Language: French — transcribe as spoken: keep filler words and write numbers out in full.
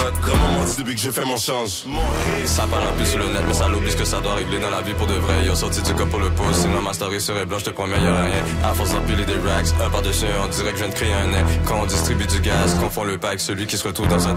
note. Vraiment menti depuis que j'ai fait mon change. Ça parle un peu sur le net, mais ça l'oublie ce que ça doit régler dans la vie pour de vrai. Yo, sorti du cas pour le pouce, sinon ma story serait blanche, je te promets y'a rien. À force d'empiler des racks, un par-dessus, on dirait que je viens de créer un nez. Quand on distribue du gaz, confond le pack, celui qui se retrouve dans un